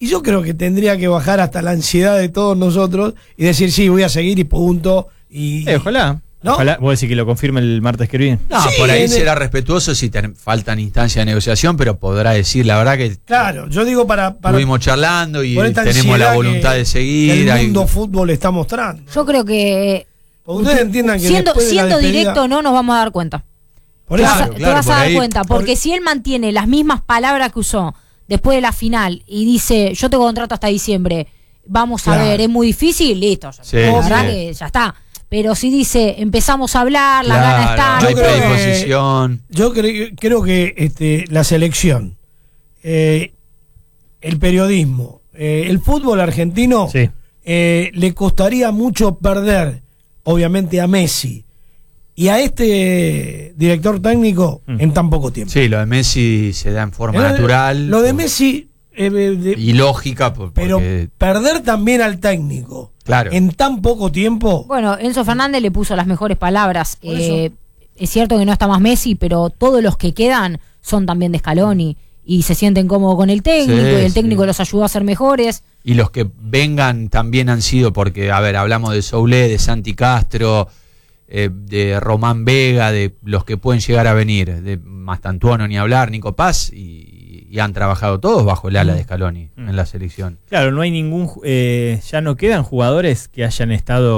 Y yo creo que tendría que bajar hasta la ansiedad de todos nosotros y decir, sí, voy a seguir y punto. Ojalá. ¿No? Ojalá, vos decís que lo confirme el martes que viene. No, Sí, por ahí será respetuoso si faltan instancias de negociación, pero podrá decir, la verdad que Claro, yo digo para estuvimos charlando y por esta tenemos la ansiedad voluntad de seguir. que el mundo fútbol está mostrando. Yo creo que Porque ustedes entiendan que siendo después de la despedida- directo no nos vamos a dar cuenta. Por Te eso, vas a- te vas a por dar ahí- cuenta, porque si él mantiene las mismas palabras que usó después de la final y dice, yo te contrato hasta diciembre, vamos a Claro. ver, es muy difícil, listo. Sí, la verdad sí. que ya está. Pero si dice, empezamos a hablar, la gana está. no hay Yo creo que- predisposición. yo creo que la selección, el periodismo, el fútbol argentino, Sí. le costaría mucho perder, obviamente, a Messi y a este director técnico en tan poco tiempo. Sí, lo de Messi se da en forma natural. Lo de Messi, Y lógica, pero porque, perder también al técnico claro. en tan poco tiempo. Bueno, Enzo Fernández le puso las mejores palabras. Por eso. Es cierto que no está más Messi, pero todos los que quedan son también de Scaloni y se sienten cómodos con el técnico Sí, y el técnico sí. los ayudó a ser mejores. Y los que vengan también han sido, porque, a ver, hablamos de Soulé, de Santi Castro, de Román Vega, de los que pueden llegar a venir, de Mastantuono ni hablar, Nico Paz, y han trabajado todos bajo el ala de Scaloni en la selección. Claro, no hay ya no quedan jugadores que hayan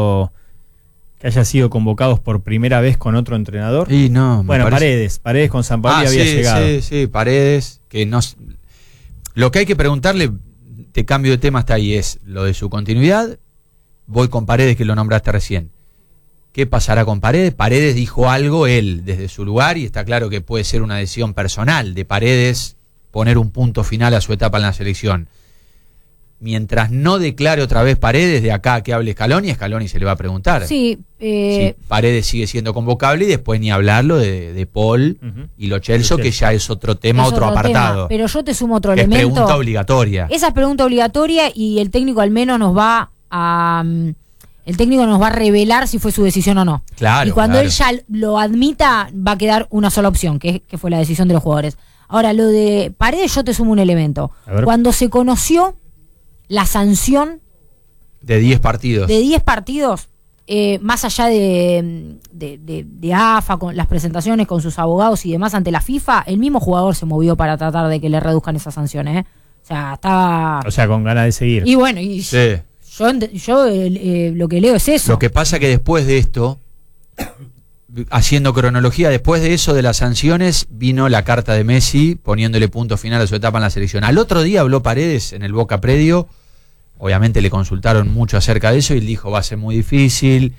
sido convocados por primera vez con otro entrenador. Y no, me Bueno, parece- Paredes con San Paoli había sí, llegado. sí, Paredes, que no. Lo que hay que preguntarle, te cambio de tema hasta ahí, es lo de su continuidad. Voy con Paredes, que lo nombraste recién. ¿Qué pasará con Paredes? Paredes dijo algo él desde su lugar y está claro que puede ser una decisión personal de Paredes poner un punto final a su etapa en la selección. Mientras no declare otra vez Paredes, de acá a que hable Scaloni se le va a preguntar. Sí, Si Paredes sigue siendo convocable y después ni hablarlo de Paul Ujú. y Lo Celso, que ya es otro tema, es otro apartado. tema. Pero yo te sumo otro Que es elemento. pregunta obligatoria. Esa es pregunta obligatoria y el técnico al menos nos va a... el técnico nos va a revelar si fue su decisión o no. Claro, Y cuando claro. él ya lo admita, va a quedar una sola opción, que fue la decisión de los jugadores. Ahora, lo de Paredes, yo te sumo un elemento. A ver. Cuando se conoció la sanción De 10 partidos. de 10 partidos, más allá de AFA, con las presentaciones con sus abogados y demás ante la FIFA, el mismo jugador se movió para tratar de que le reduzcan esas sanciones. O sea, estaba... O sea, con ganas de seguir. Y bueno, y Sí. yo lo que leo es eso. Lo que pasa que después de esto, haciendo cronología, después de eso de las sanciones, vino la carta de Messi poniéndole punto final a su etapa en la selección. Al otro día habló Paredes en el Boca Predio, obviamente le consultaron mucho acerca de eso y él dijo va a ser muy difícil,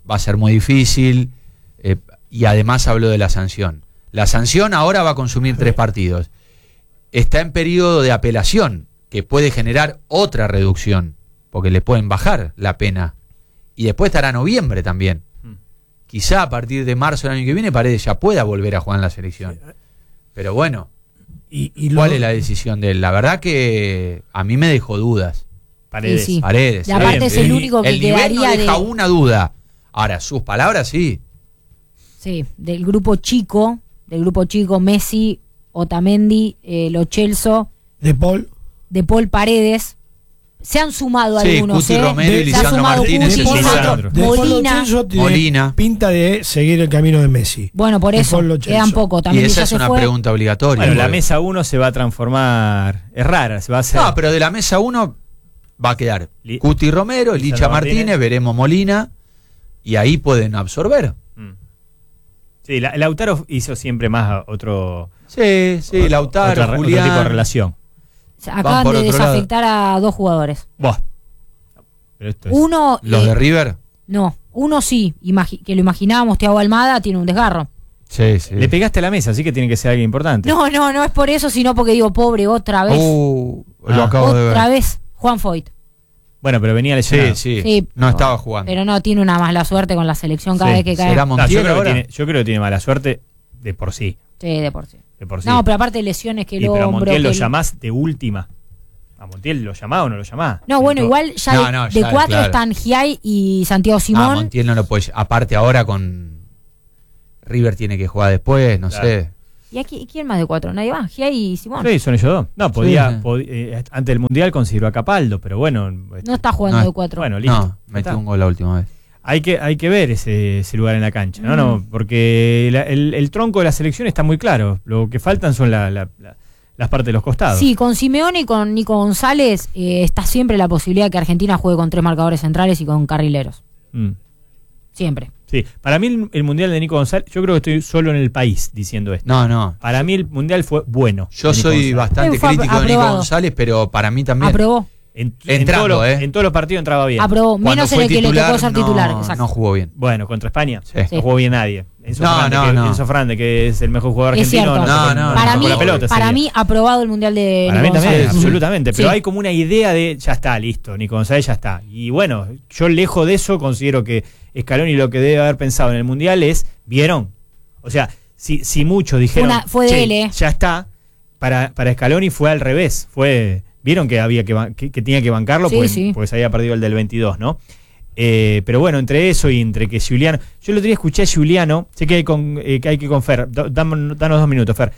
y además habló de la sanción. La sanción ahora va a consumir 3 partidos. Está en periodo de apelación, que puede generar otra reducción, porque le pueden bajar la pena. Y después estará noviembre también. Quizá a partir de marzo del año que viene Paredes ya pueda volver a jugar en la selección. Pero bueno, Y ¿cuál es la decisión de él? La verdad que a mí me dejó dudas. Paredes. Sí, sí. Paredes. Y aparte es el único que el nivel no quedaría deja de... una duda. Ahora, sus palabras sí. Sí, del grupo chico, Messi, Otamendi, Lo Celso, de Paul. de Paul Paredes. Se han sumado Sí, algunos, Cuti Romero y Se ha Lisandro sumado Martínez Cuti, y Lisandro. De Paul Lo Molina. Celso tiene Molina. pinta de seguir el camino de Messi. Bueno, por De eso, Paul Lo quedan Celso. poco. Y También esa ya es se una fue. pregunta obligatoria. Bueno, la porque- mesa 1 se va a transformar. Es rara, se va a hacer. No, pero de la mesa 1 va a quedar Cuti Romero, Licha Lisandro Martínez, Martínez. veremos Molina, y ahí pueden absorber. Mm. Sí, Lautaro hizo siempre más otro Sí, Lautaro, otro Julián. tipo de relación. Acaban Van por de otro lado. desafectar a 2 jugadores. Buah. Pero esto es. Uno, Los de River. no, uno sí, que lo imaginábamos, Thiago Almada tiene un desgarro. Sí. Le pegaste a la mesa, así que tiene que ser alguien importante. No es por eso, sino porque digo, pobre, otra vez. Lo acabo de ver. Otra vez, Juan Foyt. Bueno, pero venía lesionado. Sí. No estaba jugando. Pero no, tiene una mala suerte con la selección cada Sí, vez que cae. será No, Montiel yo, creo ahora. yo creo que tiene mala suerte de por sí. Sí, de por sí. De por sí. No, pero aparte lesiones que el pero a hombro. Montiel lo que el- llamás de última. ¿A Montiel lo llamás o no lo llamás? No, bueno, igual ya No, de ya, 4 claro. están Giai y Santiago Simón. Montiel no lo puede. Aparte ahora con River tiene que jugar después, no Claro. sé. ¿Y aquí quién más de 4? Nadie va. Gia y Simón. Sí, son ellos dos. No, Sí. antes del Mundial consideró a Capaldo, pero bueno. No está jugando No, de 4. Bueno, listo. No, metió un gol la última vez. Hay que ver ese lugar en la cancha, ¿no? No, porque el tronco de la selección está muy claro. Lo que faltan son las partes de los costados. Sí, con Simeone y con Nico González está siempre la posibilidad de que Argentina juegue con 3 marcadores centrales y con carrileros. Siempre. Sí, para mí el Mundial de Nico González, yo creo que estoy solo en el país diciendo esto. No. Para mí el Mundial fue bueno. Yo soy bastante Fue crítico de Nico aprobado. González, pero para mí también. Aprobó. Entrando, en todos los partidos entraba bien. Aprobó. Cuando Menos en fue el que le titular, tocó ser titular. Exacto. no jugó bien. Bueno, contra España Sí. no jugó bien nadie. Enzo Fernández, que es el mejor jugador Es argentino. cierto. No, tocó la pelota ese para día. mí, aprobado el Mundial de Para Nico mí también, González. absolutamente. Pero Sí. hay como una idea de, ya está, listo, Nico González ya está. Y bueno, yo lejos de eso considero que Scaloni lo que debe haber pensado en el Mundial es, ¿vieron? O sea, si muchos dijeron, Fue de "Che, él, ya está", para Scaloni fue al revés. Vieron que había que tenía que bancarlo, Sí, pues, sí. porque se había perdido el del 22, ¿no? Pero bueno, entre eso y entre que Giuliano... Yo el otro día escuché a Giuliano, sé que hay que con Fer, danos 2 minutos, Fer.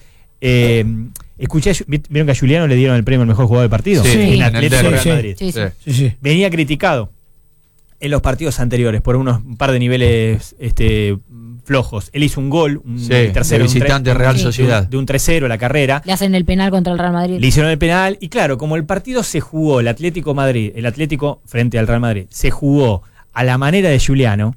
¿Vieron que a Giuliano le dieron el premio al mejor jugador del partido? Sí, en en Atlético el de derbi. Real Madrid. Sí. Sí. Venía criticado en los partidos anteriores por un par de niveles flojos. Él hizo un gol, un Sí, tercero, de visitante Real Sociedad. de un 3-0 la carrera. Le hacen el penal contra el Real Madrid. Le hicieron el penal y claro, como el partido se jugó, el Atlético frente al Real Madrid, se jugó a la manera de Giuliano,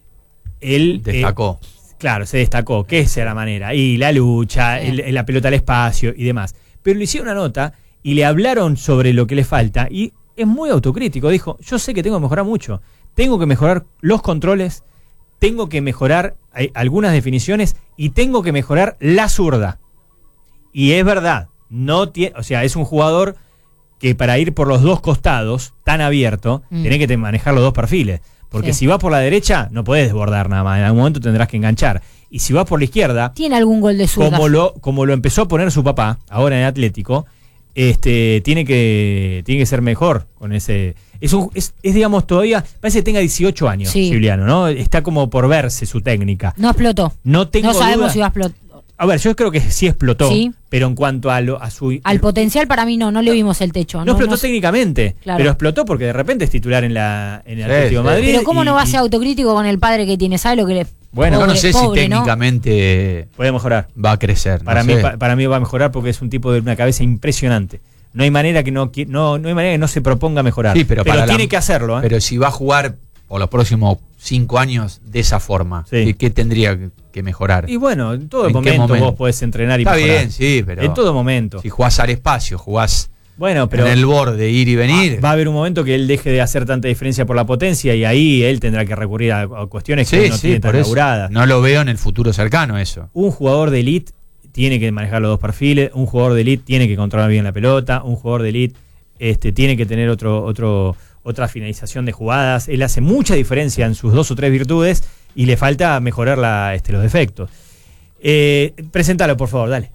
él Destacó. claro, se destacó, que esa era la manera, y la lucha, la pelota al espacio y demás. Pero le hicieron una nota y le hablaron sobre lo que le falta y es muy autocrítico, dijo, yo sé que tengo que mejorar mucho, tengo que mejorar los controles, tengo que mejorar algunas definiciones y tengo que mejorar la zurda. Y es verdad, o sea, es un jugador que para ir por los dos costados, tan abierto, tenés que manejar los dos perfiles. Porque si vas por la derecha, no podés desbordar nada más. En algún momento tendrás que enganchar. Y si vas por la izquierda, ¿Tiene algún gol de zurda? como lo empezó a poner su papá, ahora en el Atlético, tiene que ser mejor con ese... Es digamos, todavía, parece que tenga 18 años, Sí. Giuliano, ¿no? Está como por verse su técnica. No explotó. No tengo No sabemos duda. si va a explotar. A ver, yo creo que sí explotó, Sí. pero en cuanto a su... Al potencial para mí no le vimos el techo. No explotó técnicamente, Claro. pero explotó porque de repente es titular en el Atlético de Madrid. Pero ¿cómo no va a y- ser autocrítico con el padre que tiene? ¿Sabe lo que le... Bueno, Yo no Pobre, sé pobre, si ¿no? técnicamente puede mejorar. va a crecer. Para no mí, sé. para mí va a mejorar porque es un tipo de una cabeza impresionante. No hay manera que no hay manera que no se proponga mejorar. Sí, pero para tiene que hacerlo, ¿eh? Pero si va a jugar por los próximos 5 años de esa forma, Sí. ¿qué tendría que mejorar? Y bueno, en todo ¿En qué momento momento? vos podés entrenar y Está mejorar. bien, sí, pero En todo momento. si jugás al espacio, jugás Bueno, pero en el borde, ir y venir. va a haber un momento que él deje de hacer tanta diferencia por la potencia y ahí él tendrá que recurrir a cuestiones que Sí, él no tiene sí, tan por eso. laburadas. No lo veo en el futuro cercano eso. Un jugador de elite tiene que manejar los dos perfiles, un jugador de elite tiene que controlar bien la pelota, un jugador de elite tiene que tener otra finalización de jugadas. Él hace mucha diferencia en sus 2 o 3 virtudes y le falta mejorar los defectos. Presentalo, por favor, dale.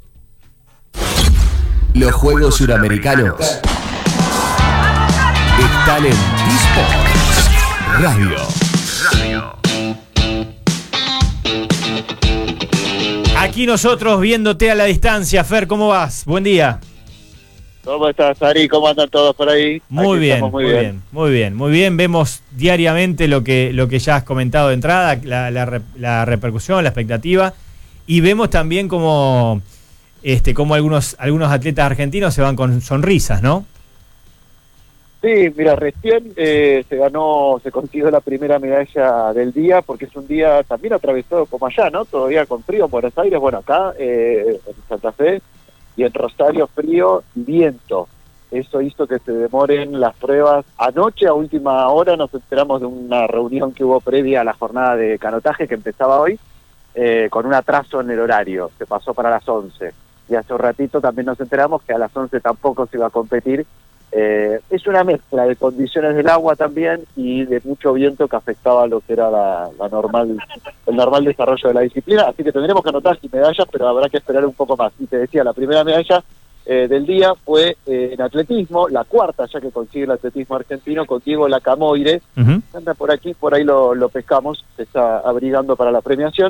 Los Juegos Suramericanos están en T-Sports Radio. Aquí nosotros viéndote a la distancia. Fer, ¿cómo vas? Buen día. ¿Cómo estás, Ari? ¿Cómo andan todos por ahí? Muy Aquí bien, estamos muy bien. Vemos diariamente lo que ya has comentado de entrada, la repercusión, la expectativa, y vemos también como algunos atletas argentinos se van con sonrisas, ¿no? Sí, mira, recién se consiguió la primera medalla del día, porque es un día también atravesado como allá, ¿no? Todavía con frío en Buenos Aires, bueno, acá en Santa Fe, y en Rosario frío y viento. Eso hizo que se demoren las pruebas. Anoche a última hora nos enteramos de una reunión que hubo previa a la jornada de canotaje que empezaba hoy, con un atraso en el horario, se pasó para las 11. Y hace un ratito también nos enteramos que a las 11 tampoco se iba a competir. Es una mezcla de condiciones del agua también y de mucho viento que afectaba lo que era el normal desarrollo de la disciplina, así que tendremos que anotar sin medallas, pero habrá que esperar un poco más. Y te decía, la primera medalla del día fue en atletismo, la cuarta ya que consigue el atletismo argentino, con Diego Lacamoire. Anda por aquí, por ahí lo pescamos, se está abrigando para la premiación.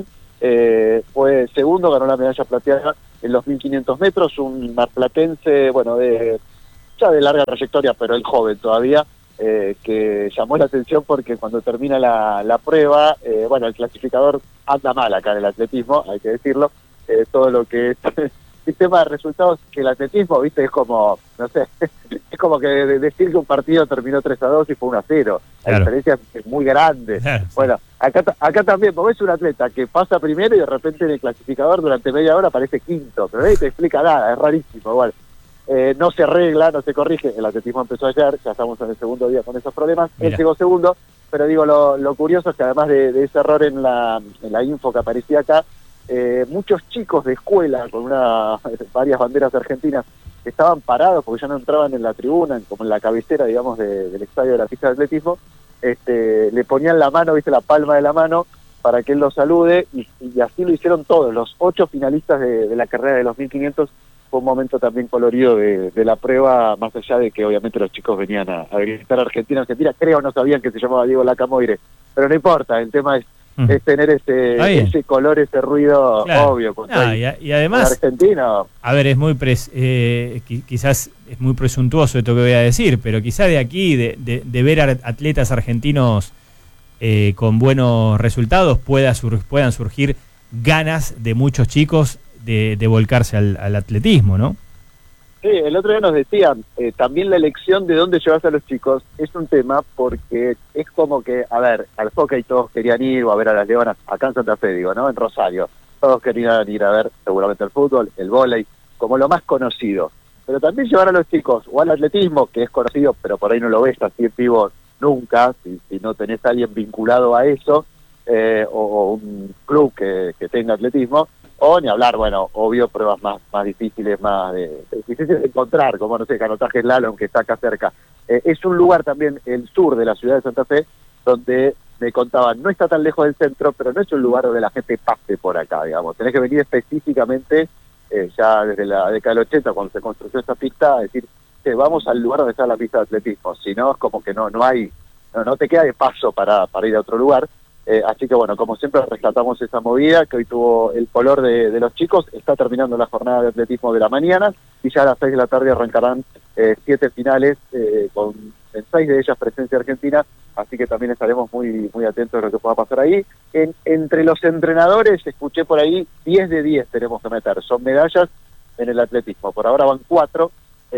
fue segundo, ganó la medalla plateada en los 1500 metros, un marplatense, bueno, ya de larga trayectoria, pero él joven todavía, que llamó la atención porque cuando termina la prueba, bueno, el clasificador anda mal acá en el atletismo, hay que decirlo, todo lo que es sistema de resultados, que el atletismo, viste, es como, no sé, es como que decir que un partido terminó 3-2 y fue 1-0, la Claro. diferencia es muy grande. Claro, sí. Bueno, acá también, vos ves un atleta que pasa primero y de repente en el clasificador durante media hora aparece quinto, pero nadie te explica nada, es rarísimo, igual. No se arregla, no se corrige, el atletismo empezó ayer, ya estamos en el segundo día con esos problemas, él Mira. llegó segundo, pero digo, lo curioso es que además de ese error en la info que aparecía acá, muchos chicos de escuela con varias banderas argentinas estaban parados porque ya no entraban en la tribuna, como en la cabecera, digamos, del estadio de la pista de atletismo, le ponían la mano, viste, la palma de la mano, para que él los salude, y así lo hicieron todos, los 8 finalistas de la carrera de los 1500. Fue un momento también colorido de la prueba, más allá de que obviamente los chicos venían a gritar Argentina, creo no sabían que se llamaba Diego Lacamoire, pero no importa, el tema es tener ese color, ese ruido, Claro. obvio. Y además, argentino. a ver, es muy quizás es muy presuntuoso esto que voy a decir, pero quizás de aquí, de ver atletas argentinos con buenos resultados, puedan surgir ganas de muchos chicos de volcarse al atletismo, ¿no? Sí, el otro día nos decían, también la elección de dónde llevas a los chicos es un tema, porque es como que, a ver, al hockey todos querían ir, o a ver a las Leonas, acá en Santa Fe, digo, ¿no? En Rosario, todos querían ir a ver seguramente el fútbol, el vóley, como lo más conocido. Pero también llevar a los chicos, o al atletismo, que es conocido, pero por ahí no lo ves así en vivo nunca, si no tenés a alguien vinculado a eso, o un club que tenga atletismo, o ni hablar, bueno, obvio, pruebas más difíciles, difíciles de encontrar, como, no sé, canotaje slalom, que está acá cerca. Es un lugar también, el sur de la ciudad de Santa Fe, donde me contaban, no está tan lejos del centro, pero no es un lugar donde la gente pase por acá, digamos. Tenés que venir específicamente, ya desde la década del 80, cuando se construyó esta pista, a decir, vamos al lugar donde está la pista de atletismo. Si no, es como que no te queda de paso para ir a otro lugar. Así que bueno, como siempre rescatamos esa movida que hoy tuvo el color de los chicos. Está terminando la jornada de atletismo de la mañana y ya a las 6 de la tarde arrancarán 7 finales con en 6 de ellas presencia argentina, así que también estaremos muy atentos a lo que pueda pasar ahí. Entre los entrenadores escuché por ahí 10 de 10 tenemos que meter, son medallas en el atletismo, por ahora van 4,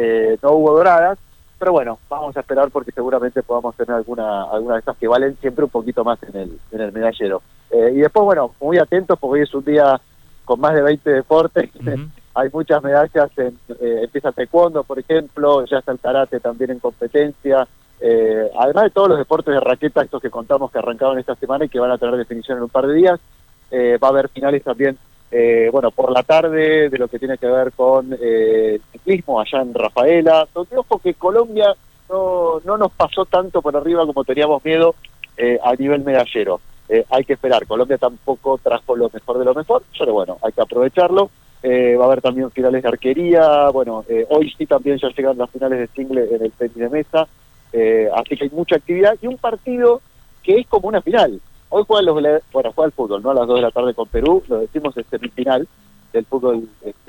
no hubo doradas, pero bueno, vamos a esperar porque seguramente podamos tener alguna de esas que valen siempre un poquito más en el medallero. Y después, bueno, muy atentos porque hoy es un día con más de 20 deportes. Hay muchas medallas, empieza taekwondo, por ejemplo, ya está el karate también en competencia. Además de todos los deportes de raqueta, estos que contamos que arrancaron esta semana y que van a tener definición en un par de días, va a haber finales también, bueno, por la tarde, de lo que tiene que ver con ciclismo allá en Rafaela. Donde, ojo, que Colombia no nos pasó tanto por arriba como teníamos miedo a nivel medallero. Hay que esperar, Colombia tampoco trajo lo mejor de lo mejor, pero bueno, hay que aprovecharlo. Va a haber también finales de arquería, bueno, hoy sí también ya llegan las finales de single en el tenis de mesa, así que hay mucha actividad y un partido que es como una final. Hoy juega el fútbol, ¿no? A las 2 de la tarde con Perú, lo decimos, es semifinal del fútbol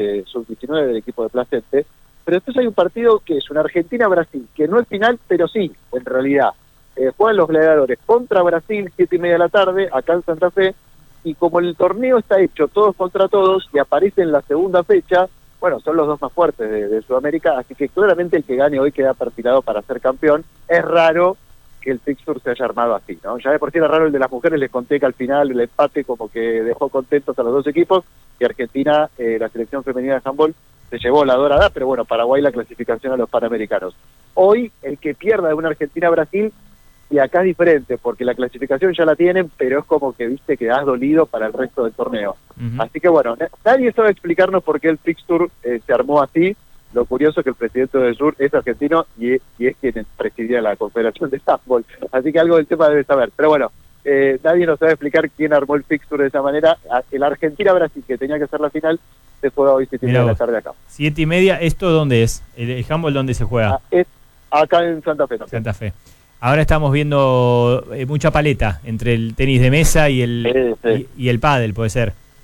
sub-19 del equipo de Placente, pero después hay un partido que es una Argentina-Brasil, que no es final, pero sí, en realidad. Juegan los gladiadores contra Brasil, 7:30 de la tarde, acá en Santa Fe, y como el torneo está hecho todos contra todos y aparece en la segunda fecha, bueno, son los dos más fuertes de Sudamérica, así que claramente el que gane hoy queda perfilado para ser campeón. Es raro que el fixture se haya armado así, ¿no? Ya de por sí era raro el de las mujeres, les conté que al final el empate como que dejó contentos a los dos equipos, y Argentina, la selección femenina de handball, se llevó la dorada, pero bueno, Paraguay la clasificación a los Panamericanos. Hoy, el que pierda de una Argentina-Brasil, y acá es diferente, porque la clasificación ya la tienen, pero es como que, viste, que has dolido para el resto del torneo. Así que bueno, nadie sabe explicarnos por qué el fixture se armó así. Lo curioso es que el presidente del Sur es argentino y es quien presidía la Confederación de Handball. Así que algo del tema debe saber. Pero bueno, nadie nos sabe explicar quién armó el fixture de esa manera. El Argentina-Brasil, que tenía que ser la final, se juega hoy 7:30 de la tarde acá. 7:30, ¿esto dónde es? ¿El handball dónde se juega? Es acá en Santa Fe. Santa Fe. Ahora estamos viendo mucha paleta entre el tenis de mesa y el pádel, puede ser.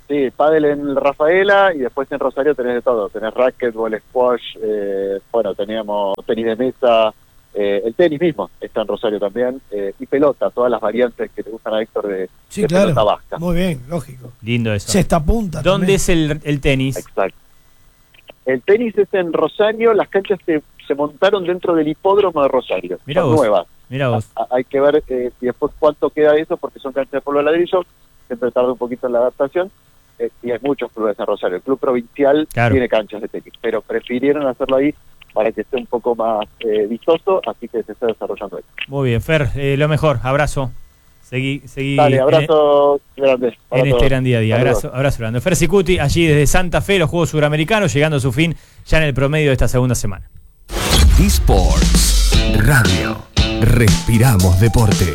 Sí, pádel en Rafaela y después en Rosario tenés de todo. Tenés racquetball, squash, teníamos tenis de mesa, el tenis mismo está en Rosario también, y pelota, todas las variantes que te gustan a Héctor de claro. pelota vasca. Muy bien, lógico. Lindo eso. Sexta punta. ¿Dónde también. es el tenis? Exacto. El tenis es en Rosario, las canchas se montaron dentro del hipódromo de Rosario. Mirá son vos. nuevas. Mira vos. Hay que ver y después cuánto queda eso, porque son canchas de polvo de ladrillo, siempre tarda un poquito en la adaptación, y hay muchos clubes en Rosario. El club provincial tiene canchas de tenis, pero prefirieron hacerlo ahí para que esté un poco más vistoso, así que se está desarrollando ahí. Muy bien, Fer, lo mejor, abrazo. Seguí Dale, abrazo grande. En este gran día a día. Abrazo grande. Fer Cicuti, allí desde Santa Fe, los Juegos Suramericanos, llegando a su fin ya en el promedio de esta segunda semana. Esports Radio. Respiramos deporte.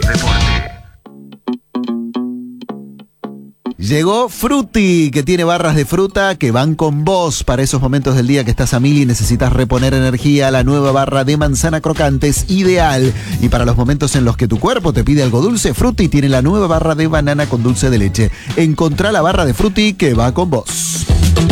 Llegó Frutti, que tiene barras de fruta que van con vos para esos momentos del día que estás a mil y necesitas reponer energía. La nueva barra de manzana crocante es ideal. Y para los momentos en los que tu cuerpo te pide algo dulce, Frutti tiene la nueva barra de banana con dulce de leche. Encontrá la barra de Frutti que va con vos.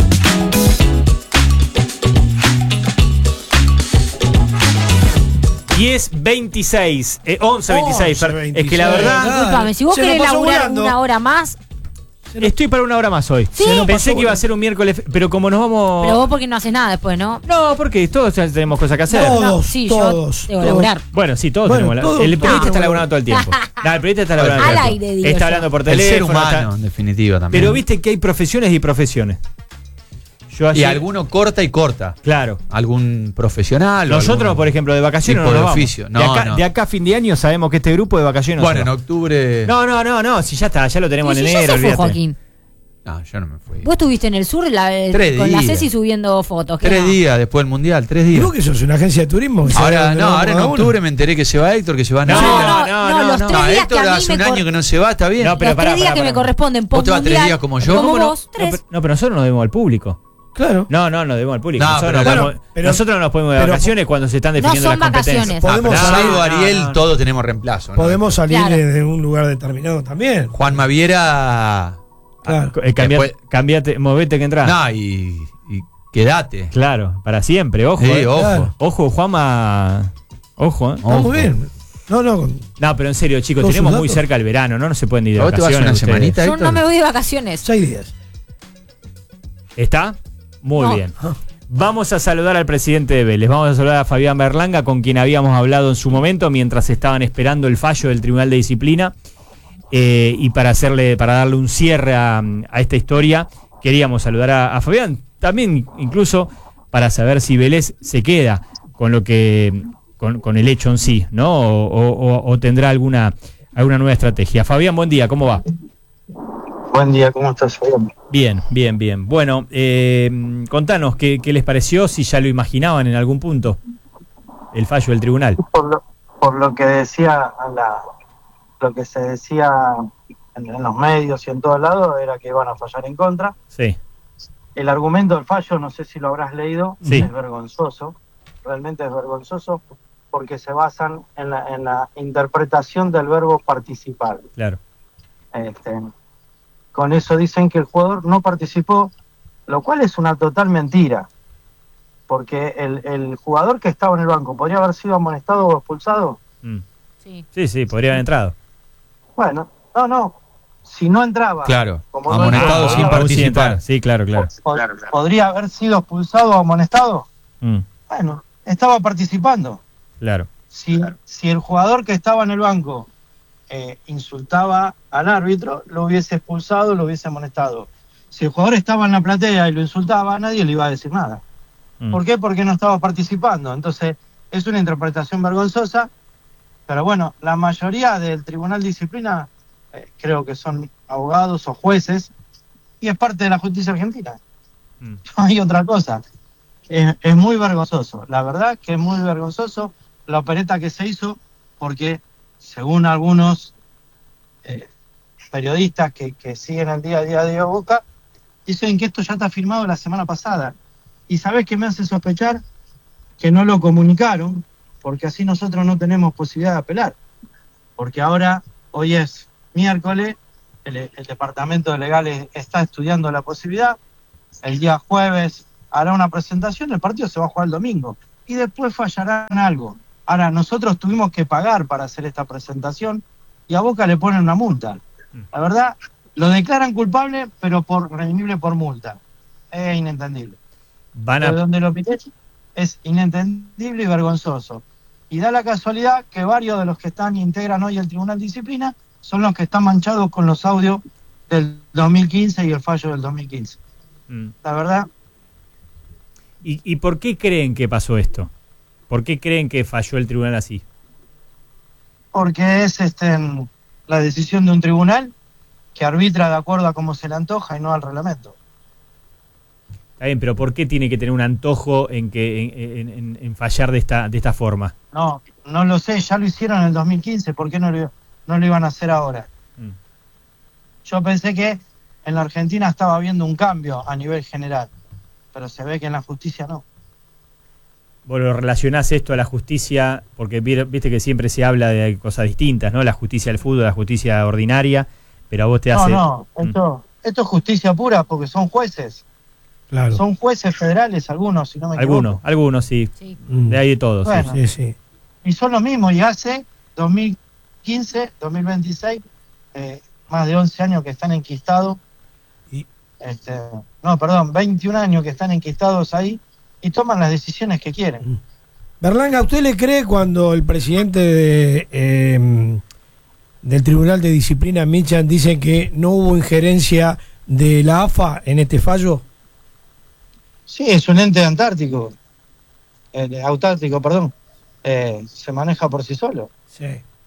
10:26, 11:26, Fer. Es que la verdad, Disculpame, si vos Se lo querés pasó laburar volando. una hora más, estoy para una hora más hoy. Sí. Pensé que iba a ser un miércoles, pero como nos vamos... pero vos porque no haces nada después, ¿no? No, porque todos ya tenemos cosas que hacer. Todos, No, sí, todos, yo debo todos. laburar. Bueno, sí, todos Bueno, tenemos. todos, El periodista todos. está laburando todo el tiempo. No, el periodista está laburando todo el Al tiempo. aire, digo Está yo. hablando por El teléfono. ser humano, está- en definitiva, también. Pero viste que hay profesiones y profesiones. Yo Y ayer- alguno corta y corta. Claro. Algún profesional. o Nosotros, algún por ejemplo, de vacaciones tipo no nos de vamos. oficio. No, de, acá, no. de acá a fin de año sabemos que este grupo de vacaciones Bueno, no en se va. octubre. No, si ya está, ya lo tenemos Y en si ya enero, se fue, olvídate. Joaquín. No, yo no me fui. Vos estuviste en el sur con la 3 Ceci días. subiendo fotos. ¿qué 3 no? días después del mundial, 3 ¿Y días. vos que sos una agencia de turismo? que Ahora, sabe dónde no, vamos ahora en cada uno? octubre me enteré que se va Héctor, que se va No, Nachela. los 3 días Héctor que a mí hace un me año que no se va, está bien. No, pero los 3 pará, días pará, que me pará. corresponden ¿Vos te vas 3 postmundial, días como yo? Como ¿Cómo no? vos, 3. No, pero nosotros nos debemos al público. Claro. No, nos debemos al público. No, nosotros, pero no bueno, podemos- pero- nosotros no nos podemos de pero- vacaciones cuando se están definiendo son las competencias. vacaciones. Podemos Pero salir- salvo Ariel, no. todos tenemos reemplazo. ¿no? Podemos salir Claro. de un lugar determinado también. Juan Maviera. Claro. Cambiate, movete que entrás. No, y quédate. Claro, para siempre, ojo. Sí, ojo. Claro. Ojo, Juanma. Ojo, Está Ojo. muy bien. No, No, pero en serio, chicos, ¿Todos tenemos sus muy datos? cerca el verano, no se pueden ir de ¿Vos te vas vacaciones. una ustedes. semanita, Yo Héctor? no me voy de vacaciones. 6 días. ¿Está? Muy No. bien. Vamos a saludar al presidente de Vélez. Vamos a saludar a Fabián Berlanga, con quien habíamos hablado en su momento mientras estaban esperando el fallo del Tribunal de Disciplina. Y para darle un cierre a esta historia, queríamos saludar a Fabián. También, incluso, para saber si Vélez se queda con lo que con el hecho en sí, ¿no? O tendrá alguna nueva estrategia. Fabián, buen día, ¿cómo va? Buen día, ¿cómo estás, Fabián? Bien. Bueno, contanos, ¿qué les pareció? Si ya lo imaginaban en algún punto, el fallo del tribunal. Por lo que decía lo que se decía en los medios y en todos lados era que iban a fallar en contra. Sí. El argumento del fallo, no sé si lo habrás leído, Sí. es vergonzoso, realmente es vergonzoso, porque se basan en la interpretación del verbo participar. Claro. Con eso dicen que el jugador no participó, lo cual es una total mentira, porque el jugador que estaba en el banco podría haber sido amonestado o expulsado. Sí. Sí, podría haber entrado. Bueno, no, si no entraba, Claro, como no amonestado entraba, sin podría- participar. Sí, claro. podría haber sido expulsado o amonestado. Mm, Bueno, estaba participando. claro. Si el jugador que estaba en el banco insultaba al árbitro, lo hubiese expulsado, lo hubiese amonestado. Si el jugador estaba en la platea y lo insultaba, nadie le iba a decir nada. Mm. ¿Por qué? Porque no estaba participando. Entonces, es una interpretación vergonzosa, pero bueno, la mayoría del Tribunal de Disciplina creo que son abogados o jueces, y es parte de la justicia argentina. Mm. No hay otra cosa. Es muy vergonzoso, la verdad que es muy vergonzoso la opereta que se hizo, porque según algunos periodistas que siguen el día a día de Boca, dicen que esto ya está firmado la semana pasada. ¿Y sabés qué me hace sospechar? Que no lo comunicaron, porque así nosotros no tenemos posibilidad de apelar. Porque ahora, hoy es miércoles, el departamento de legales está estudiando la posibilidad. El día jueves hará una presentación, el partido se va a jugar el domingo y después fallará en algo. Ahora, nosotros tuvimos que pagar para hacer esta presentación y a Boca le ponen una multa. La verdad, lo declaran culpable, pero redimible por multa. Es inentendible. De donde lo pité es inentendible y vergonzoso. Y da la casualidad que varios de los que integran hoy el Tribunal de Disciplina son los que están manchados con los audios del 2015 y el fallo del 2015. La verdad. ¿Y por qué creen que pasó esto? ¿Por qué creen que falló el tribunal así? Porque es la decisión de un tribunal que arbitra de acuerdo a cómo se le antoja y no al reglamento. Está bien, pero ¿por qué tiene que tener un antojo en fallar de esta forma? No lo sé, ya lo hicieron en el 2015, ¿por qué no lo iban a hacer ahora? Yo pensé que en la Argentina estaba habiendo un cambio a nivel general, pero se ve que en la justicia no. Vos lo relacionás esto a la justicia, porque viste que siempre se habla de cosas distintas, ¿no? La justicia del fútbol, la justicia ordinaria, pero a vos te hace... esto es justicia pura porque son jueces. Claro. Son jueces federales algunos, si no me equivoco. Algunos sí. De ahí de todos. Bueno, sí. Y son lo mismo, y hace 2015, 2026, más de 11 años que están enquistados. 21 años que están enquistados ahí y toman las decisiones que quieren. Berlanga, ¿usted le cree cuando el presidente del Tribunal de Disciplina, Michan, dice que no hubo injerencia de la AFA en este fallo? Sí, es un ente autártico, perdón. Se maneja por sí solo. Sí.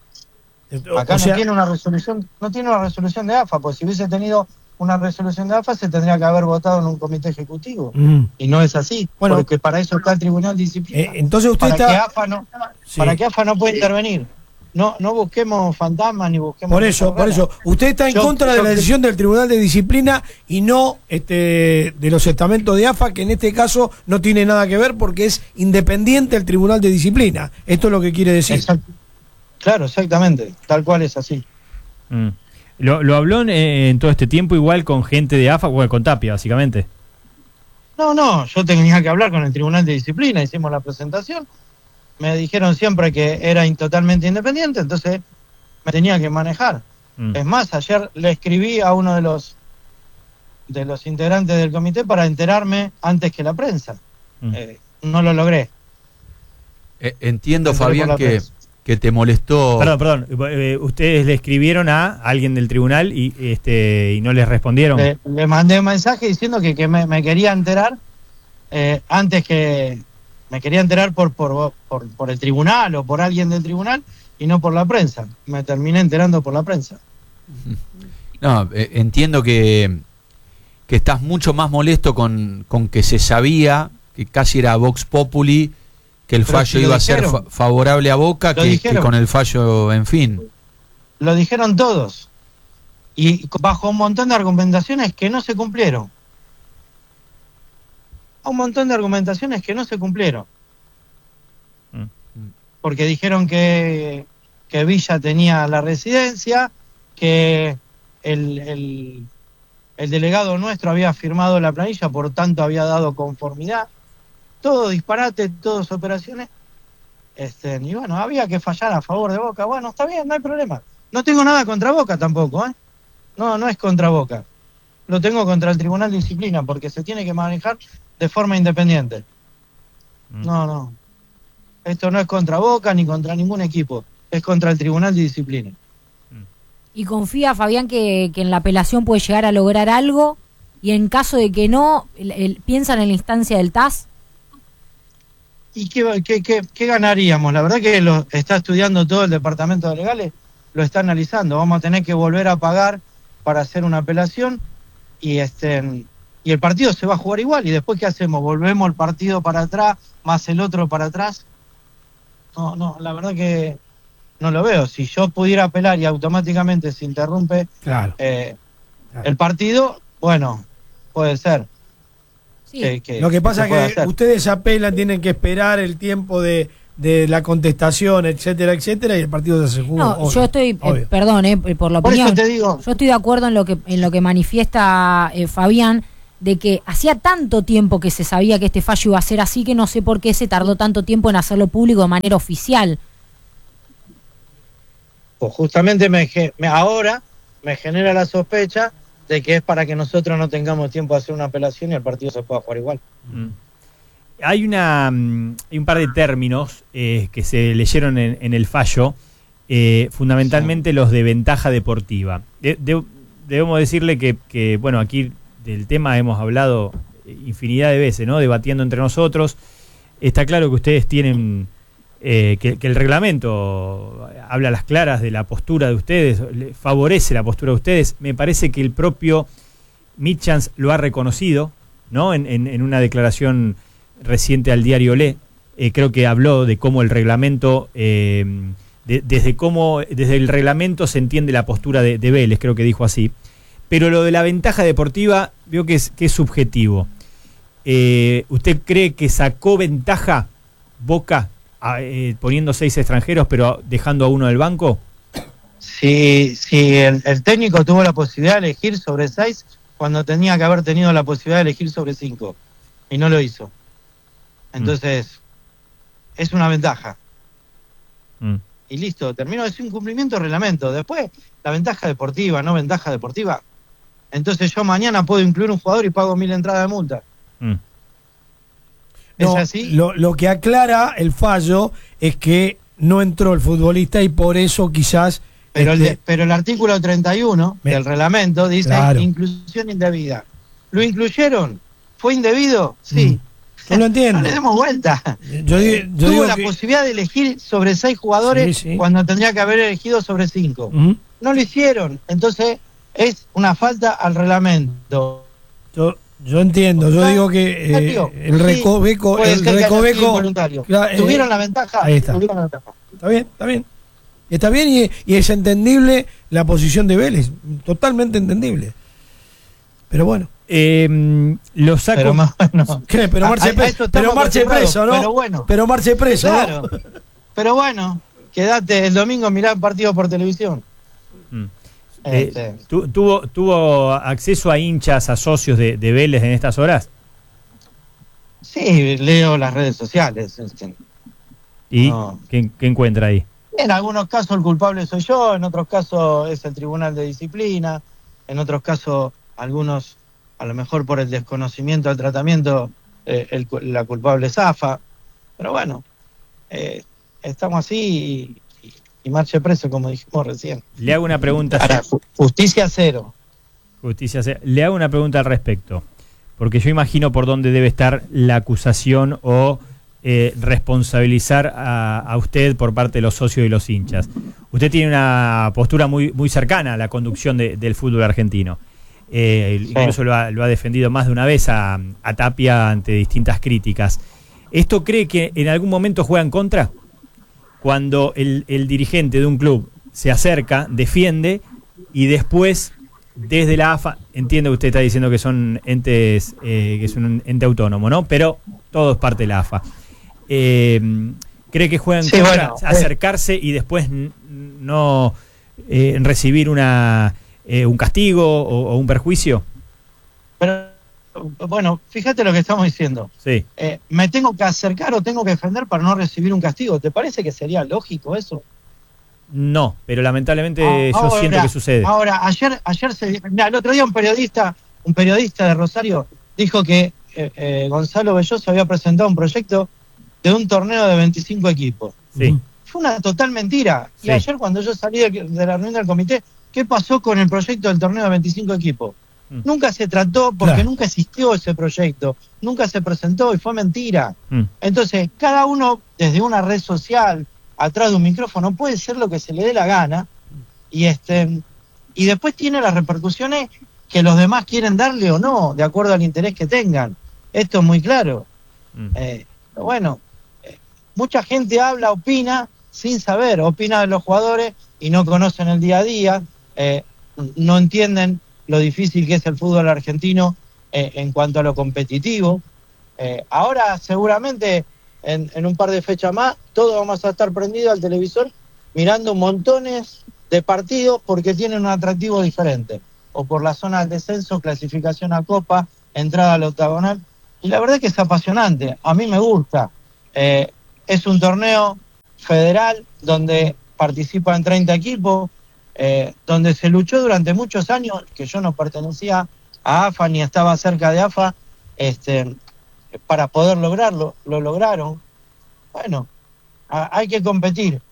Acá no tiene una resolución de AFA, pues si hubiese tenido una resolución de AFA se tendría que haber votado en un comité ejecutivo. Y no es así, porque para eso está el Tribunal de Disciplina. Entonces usted para que AFA no puede intervenir. No busquemos fantasmas ni busquemos... Por eso, usted está en contra de la decisión del Tribunal de Disciplina y no de los estamentos de AFA, que en este caso no tiene nada que ver porque es independiente el Tribunal de Disciplina. Esto es lo que quiere decir. Claro, exactamente, tal cual es así. ¿Lo habló en todo este tiempo igual con gente de AFA, bueno, con Tapia, básicamente? No, yo tenía que hablar con el Tribunal de Disciplina, hicimos la presentación. Me dijeron siempre que era totalmente independiente, entonces me tenía que manejar. Es más, ayer le escribí a uno de los integrantes del comité para enterarme antes que la prensa. No lo logré. Entiendo, Fabián, que te molestó... Perdón, ustedes le escribieron a alguien del tribunal y no les respondieron. Le mandé un mensaje diciendo que me quería enterar antes que... Me quería enterar por el tribunal o por alguien del tribunal y no por la prensa. Me terminé enterando por la prensa. No, entiendo que estás mucho más molesto con que se sabía, que casi era Vox Populi, que el fallo iba a ser favorable a Boca, que con el fallo, en fin. Lo dijeron todos. Y bajo un montón de argumentaciones que no se cumplieron. Un montón de argumentaciones que no se cumplieron. Porque dijeron que Villa tenía la residencia, que el delegado nuestro había firmado la planilla, por tanto había dado conformidad. Todo disparate, todas operaciones. Y bueno, había que fallar a favor de Boca. Bueno, está bien, no hay problema. No tengo nada contra Boca tampoco, ¿eh? No es contra Boca. Lo tengo contra el Tribunal de Disciplina, porque se tiene que manejar de forma independiente. No. Esto no es contra Boca ni contra ningún equipo. Es contra el Tribunal de Disciplina. ¿Y confía, Fabián, que en la apelación puede llegar a lograr algo? Y en caso de que no, ¿piensan en la instancia del TAS? ¿Y qué ganaríamos? La verdad que lo está estudiando todo el departamento de legales, lo está analizando. Vamos a tener que volver a pagar para hacer una apelación y el partido se va a jugar igual. ¿Y después qué hacemos? ¿Volvemos el partido para atrás más el otro para atrás? No, la verdad que no lo veo. Si yo pudiera apelar y automáticamente se interrumpe el partido, bueno, puede ser. Sí. Lo que pasa es que ustedes apelan, tienen que esperar el tiempo de de la contestación, etcétera, etcétera, y el partido se jugó. No, yo estoy, perdón, por la Por eso opinión. te digo. Yo estoy de acuerdo en lo que manifiesta Fabián, de que hacía tanto tiempo que se sabía que este fallo iba a ser así, que no sé por qué se tardó tanto tiempo en hacerlo público de manera oficial. Pues justamente ahora me genera la sospecha de que es para que nosotros no tengamos tiempo de hacer una apelación y el partido se pueda jugar igual. Hay un par de términos que se leyeron en el fallo, fundamentalmente los de ventaja deportiva. Debemos decirle que, bueno, aquí del tema hemos hablado infinidad de veces, ¿no? Debatiendo entre nosotros. Está claro que ustedes tienen, que el reglamento habla a las claras de la postura de ustedes, favorece la postura de ustedes. Me parece que el propio Mitchans lo ha reconocido, ¿no? En una declaración reciente al diario Le, creo que habló de cómo el reglamento, desde el reglamento se entiende la postura de Vélez, creo que dijo así. Pero lo de la ventaja deportiva, veo que es subjetivo. ¿Usted cree que sacó ventaja Boca poniendo 6 extranjeros pero dejando a uno del banco? Si el técnico tuvo la posibilidad de elegir sobre 6 cuando tenía que haber tenido la posibilidad de elegir sobre 5 y no lo hizo. Entonces, es una ventaja. Y listo, terminó, es un cumplimiento de reglamento. Después, la ventaja deportiva, no ventaja deportiva. Entonces yo mañana puedo incluir un jugador y pago 1.000 entradas de multa. ¿Es así? Lo que aclara el fallo es que no entró el futbolista y por eso quizás... Pero el artículo 31 del reglamento dice inclusión indebida. ¿Lo incluyeron? ¿Fue indebido? Sí. No lo entiendo. No le demos vuelta. Yo tuvo la posibilidad de elegir sobre 6 jugadores cuando tendría que haber elegido sobre 5. No lo hicieron. Entonces es una falta al reglamento. Yo entiendo. Yo digo que el Recoveco... Tuvieron la ventaja. Ahí está. Está bien. Está bien y es entendible la posición de Vélez. Totalmente entendible. Pero bueno. Lo saco. Pero marche preso, ¿no? Pero marche preso, claro. ¿No? Pero bueno, quédate el domingo a mirar partido por televisión. ¿Tuvo acceso a hinchas, a socios de Vélez en estas horas? Sí, leo las redes sociales. ¿Y qué encuentra ahí? En algunos casos el culpable soy yo, en otros casos es el Tribunal de Disciplina, en otros casos algunos, a lo mejor por el desconocimiento del tratamiento, la culpable es AFA. Pero bueno, estamos así y marche preso, como dijimos recién. Le hago una pregunta. Justicia cero. Le hago una pregunta al respecto, porque yo imagino por dónde debe estar la acusación o responsabilizar a usted por parte de los socios y los hinchas. Usted tiene una postura muy, muy cercana a la conducción del fútbol argentino. Incluso lo ha defendido más de una vez a Tapia ante distintas críticas. ¿Esto cree que en algún momento juega en contra? Cuando el dirigente de un club se acerca, defiende y después desde la AFA, entiende que usted está diciendo que son entes, que es un ente autónomo, ¿no? Pero todo es parte de la AFA. ¿Cree que juega en contra acercarse y después no recibir un castigo o un perjuicio? Pero bueno, fíjate lo que estamos diciendo. Sí. ¿Me tengo que acercar o tengo que defender para no recibir un castigo? ¿Te parece que sería lógico eso? No, pero lamentablemente yo siento que sucede. Ahora, ayer el otro día un periodista de Rosario dijo que Gonzalo Belloso había presentado un proyecto de un torneo de 25 equipos. Sí. Fue una total mentira. Sí. Y ayer cuando yo salí de la reunión del comité, ¿qué pasó con el proyecto del torneo de 25 equipos? Nunca se trató porque nunca existió ese proyecto, nunca se presentó y fue mentira. Entonces, cada uno desde una red social, atrás de un micrófono, puede ser lo que se le dé la gana y después tiene las repercusiones que los demás quieren darle o no, de acuerdo al interés que tengan. Esto es muy claro. Pero bueno, mucha gente habla, opina, sin saber, opina de los jugadores y no conocen el día a día, no entienden lo difícil que es el fútbol argentino en cuanto a lo competitivo. Ahora seguramente en un par de fechas más, todos vamos a estar prendidos al televisor mirando montones de partidos porque tienen un atractivo diferente, o por la zona del descenso, clasificación a Copa, entrada al octagonal, y la verdad que es apasionante, a mí me gusta. Es un torneo federal donde participan 30 equipos, donde se luchó durante muchos años, que yo no pertenecía a AFA ni estaba cerca de AFA, para poder lograrlo, lo lograron. Bueno, hay que competir.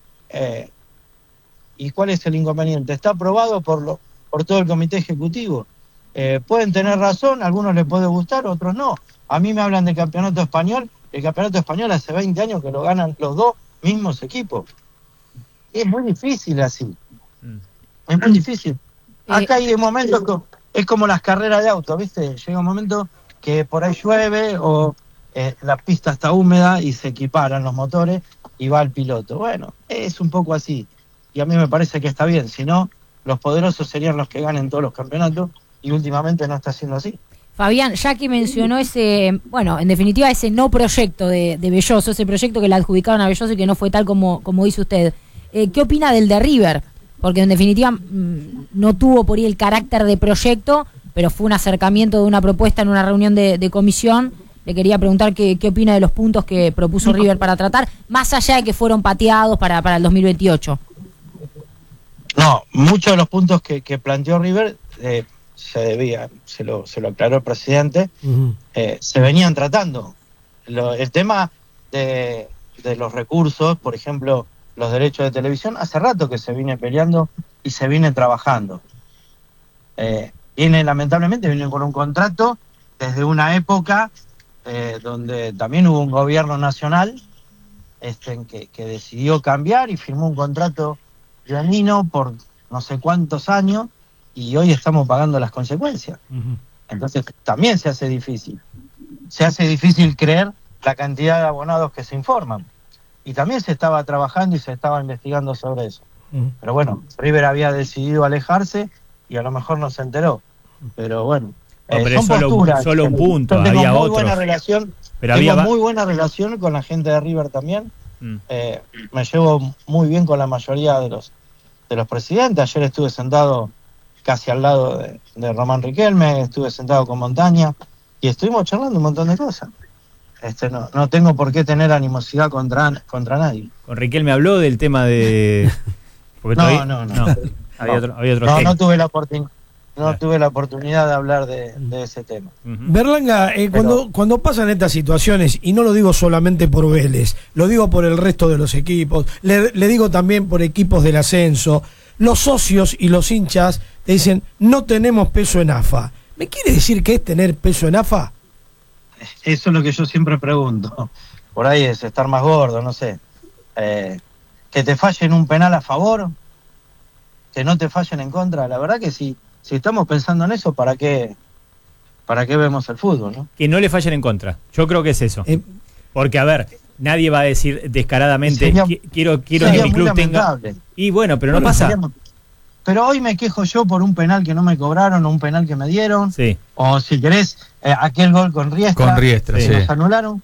¿Y cuál es el inconveniente? Está aprobado por todo el comité ejecutivo. Pueden tener razón, a algunos les puede gustar, otros no. A mí me hablan del campeonato español. El campeonato español hace 20 años que lo ganan los dos mismos equipos. Es muy difícil así. Es muy difícil. Acá hay momentos, es como las carreras de auto, ¿viste? Llega un momento que por ahí llueve o la pista está húmeda y se equiparan los motores y va el piloto. Bueno, es un poco así. Y a mí me parece que está bien. Si no, los poderosos serían los que ganen todos los campeonatos y últimamente no está siendo así. Fabián, ya que mencionó ese, bueno, en definitiva ese no proyecto de Belloso, ese proyecto que le adjudicaron a Belloso y que no fue tal como dice usted, ¿qué opina del de River? Porque en definitiva no tuvo por ahí el carácter de proyecto, pero fue un acercamiento de una propuesta en una reunión de comisión. Le quería preguntar qué opina de los puntos que propuso River para tratar, más allá de que fueron pateados para el 2028. No, muchos de los puntos que planteó River se lo aclaró el presidente, se venían tratando. El tema de los recursos, por ejemplo, los derechos de televisión, hace rato que se viene peleando y se viene trabajando. Lamentablemente viene con un contrato desde una época donde también hubo un gobierno nacional que decidió cambiar y firmó un contrato leonino por no sé cuántos años, y hoy estamos pagando las consecuencias. Entonces también se hace difícil. Se hace difícil creer la cantidad de abonados que se informan. Y también se estaba trabajando y se estaba investigando sobre eso. Pero bueno, River había decidido alejarse y a lo mejor no se enteró. Pero bueno, pero son posturas. Solo un punto, yo tengo había muy otros. Buena relación, pero tengo muy buena relación con la gente de River también. Me llevo muy bien con la mayoría de los presidentes. Ayer estuve sentado casi al lado de Román Riquelme, estuve sentado con Montaña y estuvimos charlando un montón de cosas. No tengo por qué tener animosidad contra nadie. Con Riquelme habló del tema de... No. Había otro no tuve la oportunidad. No tuve la oportunidad de hablar de ese tema. Berlanga, cuando pasan estas situaciones, y no lo digo solamente por Vélez, lo digo por el resto de los equipos, le digo también por equipos del ascenso, los socios y los hinchas te dicen, no tenemos peso en AFA. ¿Me quiere decir qué es tener peso en AFA? Eso es lo que yo siempre pregunto. Por ahí es estar más gordo, no sé. Que te fallen un penal a favor, que no te fallen en contra. La verdad que si estamos pensando en eso, ¿para qué vemos el fútbol, no? Que no le fallen en contra. Yo creo que es eso. Porque, a ver, nadie va a decir descaradamente, quiero que mi club tenga... Y bueno, pero no pasa. Pero hoy me quejo yo por un penal que no me cobraron o un penal que me dieron. Sí. O si querés, aquel gol con Riestra. Que sí. Nos anularon.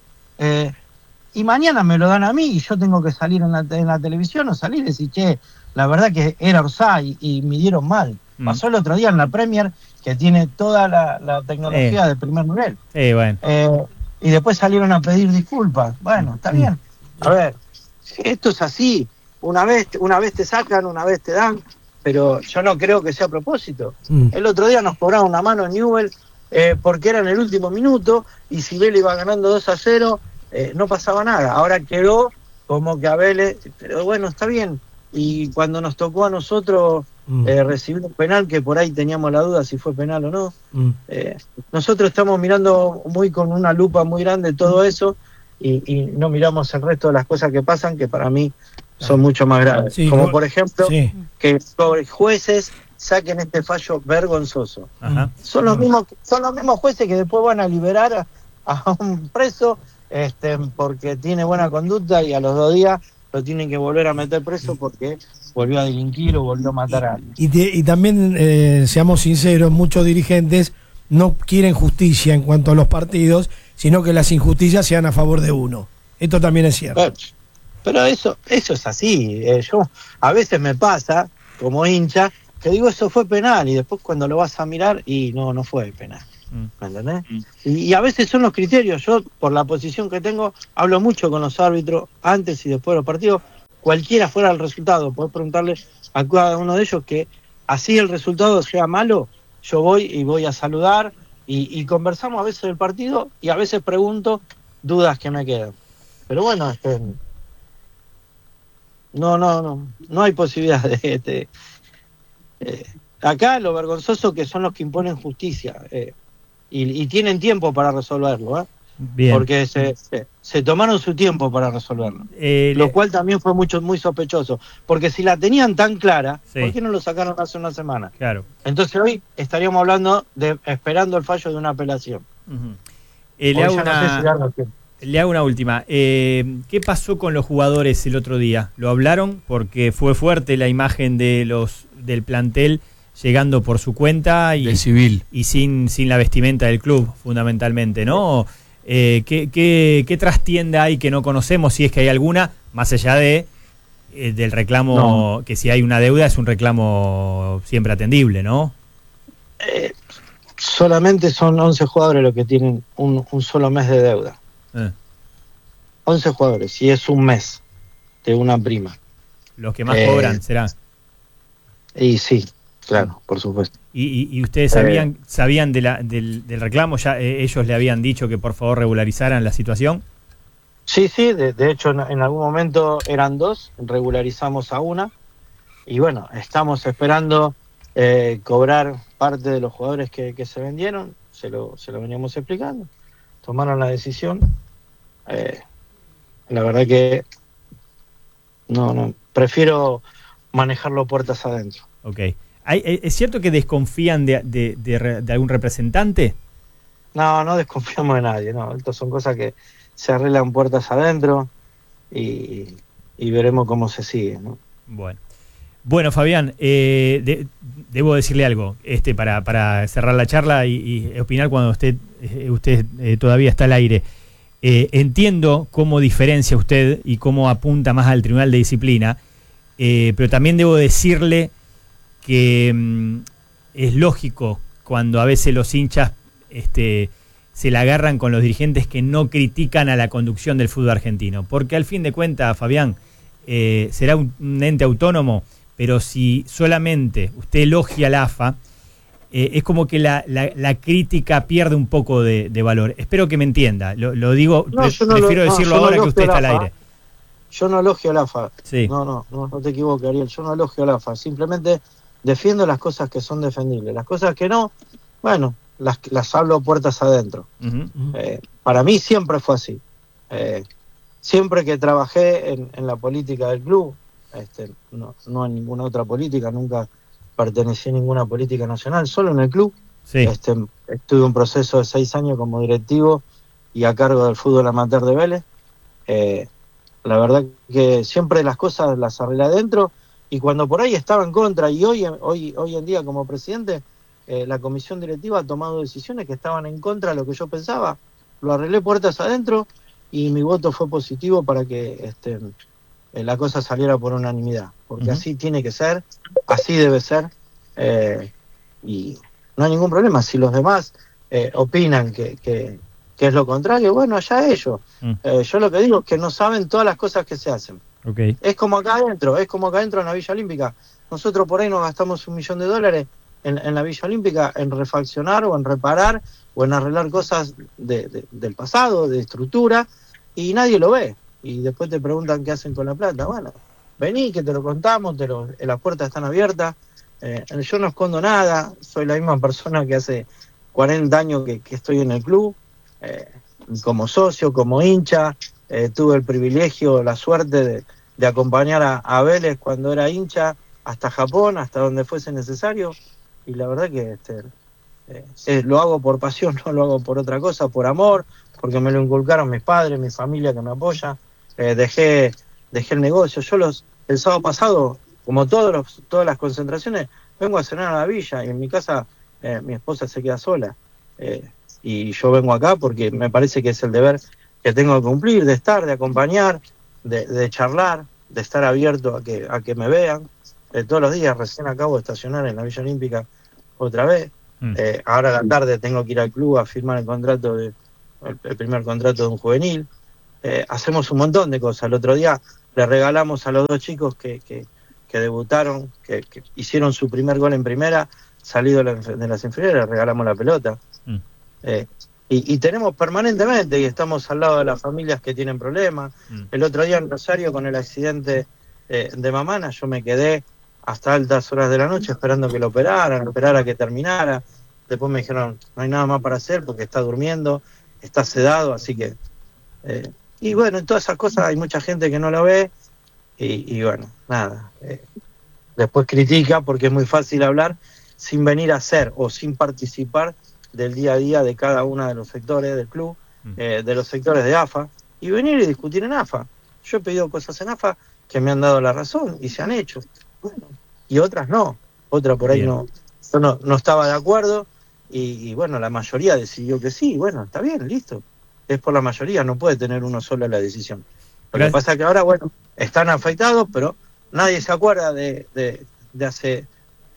Y mañana me lo dan a mí y yo tengo que salir en la televisión o salir y decir, che, la verdad que era offside y midieron mal. Pasó el otro día en la Premier, que tiene toda la tecnología de primer nivel. Sí, bueno. Y después salieron a pedir disculpas. Bueno, está bien. A ver, esto es así. Una vez te sacan, una vez te dan, pero yo no creo que sea a propósito. El otro día nos cobraron una mano en Newell porque era en el último minuto y si Vélez iba ganando 2-0, no pasaba nada. Ahora quedó como que a Vélez, pero bueno, está bien. Y cuando nos tocó a nosotros recibir un penal, que por ahí teníamos la duda si fue penal o no, nosotros estamos mirando con una lupa muy grande todo eso y no miramos el resto de las cosas que pasan, que para mí son mucho más graves. Sí, como por ejemplo, que los jueces saquen este fallo vergonzoso. Son los mismos jueces que después van a liberar a un preso porque tiene buena conducta y a los 2 días lo tienen que volver a meter preso porque volvió a delinquir o volvió a matar a alguien. Y también, seamos sinceros, muchos dirigentes no quieren justicia en cuanto a los partidos, sino que las injusticias sean a favor de uno. Esto también es cierto. Pero eso es así. Yo a veces me pasa, como hincha, que digo eso fue penal y después cuando lo vas a mirar y no fue penal. ¿Me entendés? Y a veces son los criterios. Yo, por la posición que tengo, hablo mucho con los árbitros antes y después de los partidos. Cualquiera fuera el resultado, podés preguntarle a cada uno de ellos que así el resultado sea malo, yo voy a saludar y conversamos a veces del partido y a veces pregunto dudas que me quedan. Pero bueno, no hay posibilidad de acá lo vergonzoso que son los que imponen justicia y tienen tiempo para resolverlo, ¿eh? Bien. Porque se tomaron su tiempo para resolverlo, lo cual también fue muy sospechoso, porque si la tenían tan clara, Sí. ¿por qué no lo sacaron hace una semana? Claro. Entonces hoy estaríamos hablando de esperando el fallo de una apelación. Ujú. Hoy Le hago ya no sé si darlo tiempo. Le hago una última. ¿Qué pasó con los jugadores el otro día? ¿Lo hablaron? Porque fue fuerte la imagen del plantel llegando por su cuenta De civil. y sin la vestimenta del club, fundamentalmente, ¿no? ¿Qué trastienda hay que no conocemos, si es que hay alguna, más allá del reclamo, que si hay una deuda es un reclamo siempre atendible, ¿no? Solamente son 11 jugadores los que tienen un solo mes de deuda. 11 jugadores, y es un mes de una prima. Los que más cobran, será. Y sí, claro, por supuesto. ¿Y ustedes sabían del reclamo? ¿Ya ellos le habían dicho que por favor regularizaran la situación? Sí, de hecho en algún momento eran 2, regularizamos a una, y bueno, estamos esperando cobrar parte de los jugadores que se vendieron, se lo veníamos explicando, tomaron la decisión. La verdad que no prefiero manejarlo puertas adentro. Ok. ¿Es cierto que desconfían de algún representante? No desconfiamos de nadie, no. Estas son cosas que se arreglan puertas adentro y veremos cómo se sigue, ¿no? Bueno, Fabián, debo decirle algo para cerrar la charla y opinar cuando usted todavía está al aire. Entiendo cómo diferencia usted y cómo apunta más al Tribunal de Disciplina, pero también debo decirle que es lógico cuando a veces los hinchas se la agarran con los dirigentes que no critican a la conducción del fútbol argentino, porque al fin de cuentas, Fabián, será un ente autónomo, pero si solamente usted elogia a la AFA, es como que la crítica pierde un poco de valor. Espero que me entienda. Lo digo, prefiero decirlo ahora que usted está al aire. Yo no elogio a la AFA. Sí. No te equivoques, Ariel. Yo no elogio a la AFA. Simplemente defiendo las cosas que son defendibles. Las cosas que no, bueno, las hablo puertas adentro. Uh-huh. Para mí siempre fue así. Siempre que trabajé en la política del club, no en ninguna otra política, nunca pertenecí a ninguna política nacional, solo en el club. Sí. Estuve un proceso de 6 años como directivo y a cargo del fútbol amateur de Vélez. La verdad que siempre las cosas las arreglé adentro, y cuando por ahí estaba en contra, y hoy en día como presidente, la comisión directiva ha tomado decisiones que estaban en contra de lo que yo pensaba, lo arreglé puertas adentro y mi voto fue positivo para que la cosa saliera por unanimidad, porque así tiene que ser, así debe ser, y no hay ningún problema. Si los demás opinan que es lo contrario, bueno, allá ellos. Yo lo que digo es que no saben todas las cosas que se hacen. Okay. Es como acá adentro en la Villa Olímpica. Nosotros por ahí nos gastamos $1 millón en la Villa Olímpica en refaccionar o en reparar o en arreglar cosas del pasado, de estructura, y nadie lo ve. Y después te preguntan qué hacen con la plata. Bueno, vení, que te lo contamos, las puertas están abiertas. Yo no escondo nada, soy la misma persona que hace 40 años que estoy en el club, como socio, como hincha. Tuve el privilegio, la suerte de acompañar a Vélez cuando era hincha, hasta Japón, hasta donde fuese necesario, y la verdad que lo hago por pasión, no lo hago por otra cosa, por amor, porque me lo inculcaron mis padres, mi familia que me apoya. Dejé el negocio. Yo el sábado pasado, como todas las concentraciones, vengo a cenar a la villa, y en mi casa mi esposa se queda sola, y yo vengo acá porque me parece que es el deber tengo que cumplir, de estar, de acompañar, de charlar, de estar abierto a que me vean. Todos los días, recién acabo de estacionar en la Villa Olímpica otra vez. Ahora a la tarde tengo que ir al club a firmar el primer contrato de un juvenil. Hacemos un montón de cosas. El otro día le regalamos a los 2 chicos que debutaron, que hicieron su primer gol en primera, salido de las inferiores, le regalamos la pelota. Y tenemos permanentemente, y estamos al lado de las familias que tienen problemas. El otro día en Rosario, con el accidente de Mamana, yo me quedé hasta altas horas de la noche esperando que lo operaran, esperar a que terminara. Después me dijeron, no hay nada más para hacer porque está durmiendo, está sedado, así que... y bueno, en todas esas cosas hay mucha gente que no lo ve, y bueno, nada. Después critica porque es muy fácil hablar sin venir a hacer o sin participar del día a día de cada uno de los sectores del club, de los sectores de AFA, y venir y discutir en AFA. Yo he pedido cosas en AFA que me han dado la razón y se han hecho. Bueno, y otras no. Otra por ahí yo no estaba de acuerdo, y bueno, la mayoría decidió que sí. Bueno, está bien, listo. Es por la mayoría, no puede tener uno solo la decisión. Lo que pasa es que ahora, bueno, están afectados, pero nadie se acuerda de hace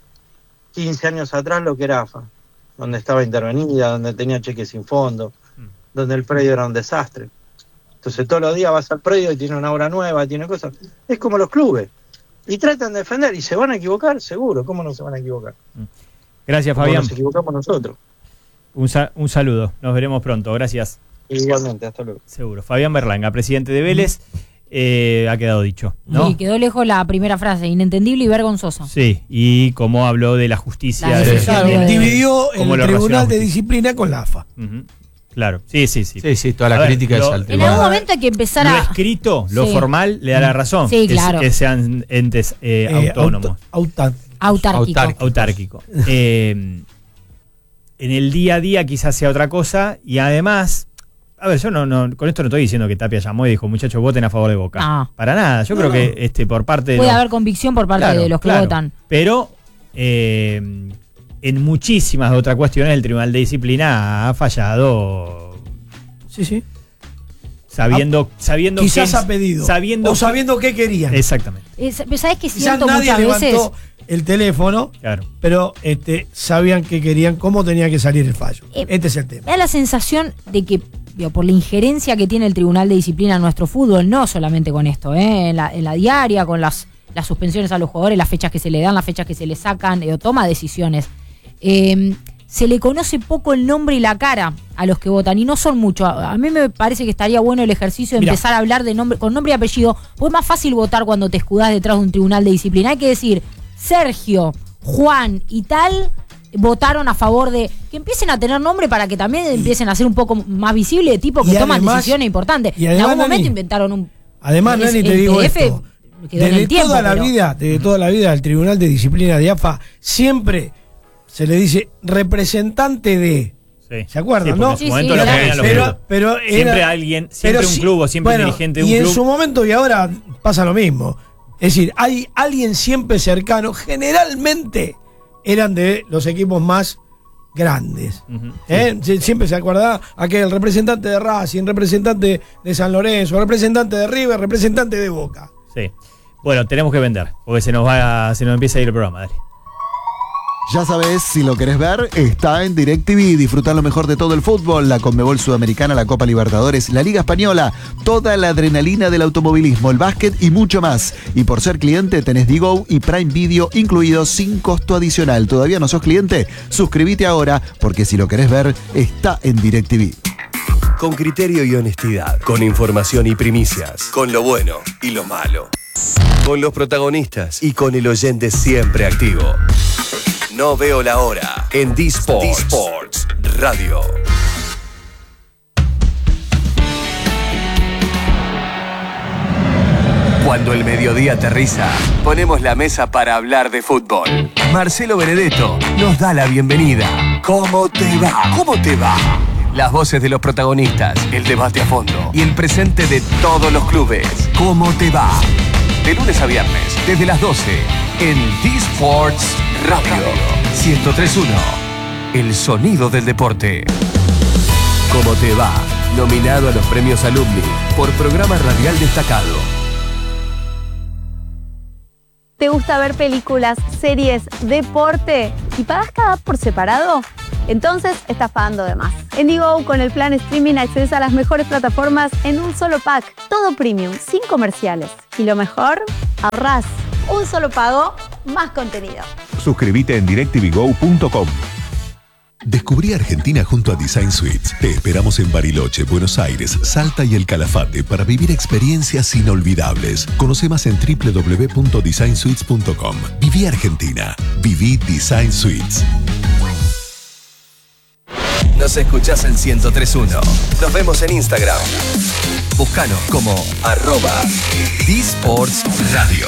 15 años atrás lo que era AFA, donde estaba intervenida, donde tenía cheques sin fondo, donde el predio era un desastre. Entonces todos los días vas al predio y tiene una obra nueva, tiene cosas. Es como los clubes. Y tratan de defender, y se van a equivocar, seguro. ¿Cómo no se van a equivocar? Gracias, Fabián. Nos equivocamos nosotros. Un saludo, nos veremos pronto, gracias. Igualmente, hasta luego. Seguro. Fabián Berlanga, presidente de Vélez, ha quedado dicho, ¿no? Sí, quedó lejos la primera frase, inentendible y vergonzosa. Sí, y cómo habló de la justicia. Dividió el Tribunal de Disciplina con la AFA. Claro, sí. Sí, toda la crítica es al tribunal. En algún momento hay que empezar lo escrito, lo formal, le da la razón. Sí, claro. Que sean entes autónomos. Autárquico. En el día a día quizás sea otra cosa, y además, a ver, yo no con esto no estoy diciendo que Tapia llamó y dijo, muchachos, voten a favor de Boca. No. Para nada. Yo creo que por parte de puede haber convicción por parte de los que votan. Pero en muchísimas otras cuestiones el Tribunal de Disciplina ha fallado. Sí. Sabiendo quizás que ha pedido. Sabiendo qué querían. Exactamente. ¿Sabes qué siento nadie muchas veces? El teléfono, claro, pero sabían que querían, cómo tenía que salir el fallo. Este es el tema. Me da la sensación de que, por la injerencia que tiene el Tribunal de Disciplina en nuestro fútbol, no solamente con esto, en la diaria, con las suspensiones a los jugadores, las fechas que se le dan, las fechas que se le sacan, o toma decisiones. Se le conoce poco el nombre y la cara a los que votan, y no son muchos. A mí me parece que estaría bueno el ejercicio de empezar a hablar de nombre, con nombre y apellido, porque es más fácil votar cuando te escudás detrás de un Tribunal de Disciplina. Hay que decir, Sergio, Juan y tal votaron a favor de... Que empiecen a tener nombre para que también empiecen a ser un poco más visible, de tipo que toman decisiones importantes. Y además, en algún momento inventaron un... Además, Nani, te digo esto. Desde toda la vida el Tribunal de Disciplina de AFA siempre se le dice representante de... Sí. ¿Se acuerdan, sí, no? Sí, pero siempre alguien, siempre un club o siempre un dirigente de un club. Y en su momento y ahora pasa lo mismo. Es decir, hay alguien siempre cercano, generalmente eran de los equipos más grandes. Siempre se acuerda aquel representante de Racing, representante de San Lorenzo, representante de River, representante de Boca. Sí. Bueno, tenemos que vender, porque se nos empieza a ir el programa, dale. Ya sabes, si lo querés ver, está en DirecTV. Disfrutar lo mejor de todo el fútbol, la Conmebol Sudamericana, la Copa Libertadores, la Liga Española, toda la adrenalina del automovilismo, el básquet y mucho más. Y por ser cliente tenés Digo y Prime Video incluidos sin costo adicional. ¿Todavía no sos cliente? Suscríbete ahora, porque si lo querés ver, está en DirecTV. Con criterio y honestidad, con información y primicias, con lo bueno y lo malo, con los protagonistas y con el oyente siempre activo. No veo la hora en D-Sports Radio. Cuando el mediodía aterriza, ponemos la mesa para hablar de fútbol. Marcelo Benedetto nos da la bienvenida. ¿Cómo te va? ¿Cómo te va? Las voces de los protagonistas, el debate a fondo y el presente de todos los clubes. ¿Cómo te va? De lunes a viernes, desde las 12, en D-Sports Radio 103.1. El sonido del deporte. ¿Cómo te va? Nominado a los premios Alumni por programa radial destacado. ¿Te gusta ver películas, series, deporte y pagas cada por separado? Entonces estás pagando de más. En Digo, con el plan streaming accedes a las mejores plataformas en un solo pack. Todo premium, sin comerciales. Y lo mejor, ahorrás. Un solo pago, más contenido. Suscríbete en directvgo.com. Descubrí Argentina junto a Design Suites. Te esperamos en Bariloche, Buenos Aires, Salta y El Calafate para vivir experiencias inolvidables. Conoce más en www.designsuites.com. Viví Argentina. Viví Design Suites. Nos escuchás en 103.1. Nos vemos en Instagram. Búscanos como @dsportsradio.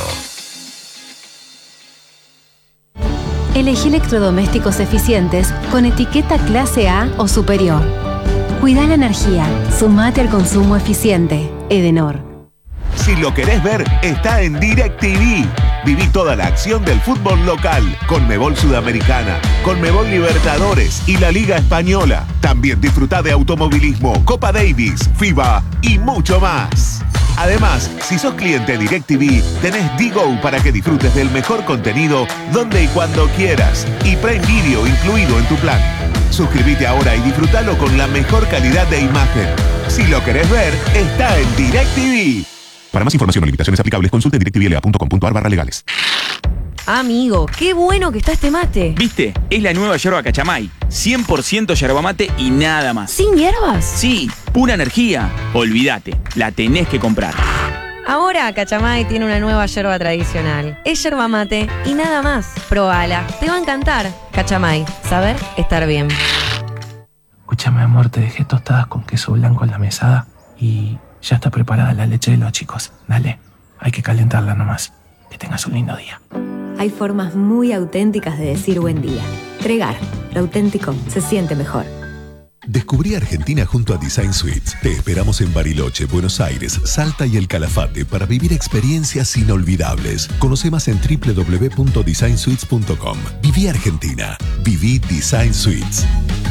Elegí electrodomésticos eficientes con etiqueta clase A o superior. Cuida la energía. Sumate al consumo eficiente. Edenor. Si lo querés ver, está en DirecTV. Viví toda la acción del fútbol local, Conmebol Sudamericana, Conmebol Libertadores y la Liga Española. También disfrutá de automovilismo, Copa Davis, FIBA y mucho más. Además, si sos cliente DirecTV, tenés Digo para que disfrutes del mejor contenido donde y cuando quieras. Y Prime Video incluido en tu plan. Suscríbete ahora y disfrutalo con la mejor calidad de imagen. Si lo querés ver, está en DirecTV. Para más información o limitaciones aplicables, consulte directvla.com.ar/legales. Amigo, qué bueno que está este mate. ¿Viste? Es la nueva yerba Cachamay. 100% yerba mate y nada más. ¿Sin hierbas? Sí, pura energía. Olvídate, la tenés que comprar. Ahora Cachamay tiene una nueva yerba tradicional. Es yerba mate y nada más. Probala, te va a encantar. Cachamay, saber estar bien. Escúchame, amor, te dejé tostadas con queso blanco en la mesada y ya está preparada la leche de los chicos. Dale, hay que calentarla nomás. Que tengas un lindo día. Hay formas muy auténticas de decir buen día. Tregar, lo auténtico se siente mejor. Descubrí Argentina junto a Design Suites. Te esperamos en Bariloche, Buenos Aires, Salta y El Calafate para vivir experiencias inolvidables. Conoce más en www.designsuites.com. Viví Argentina. Viví Design Suites.